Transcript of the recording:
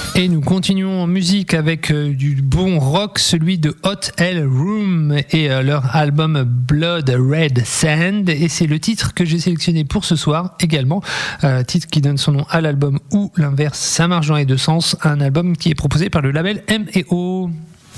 Et nous continuons en musique avec du bon rock, celui de Hot Hell Room et leur album Blood Red Sand. Et c'est le titre que j'ai sélectionné pour ce soir également, titre qui donne son nom à l'album ou l'inverse, ça marche dans les deux sens, un album qui est proposé par le label M&O.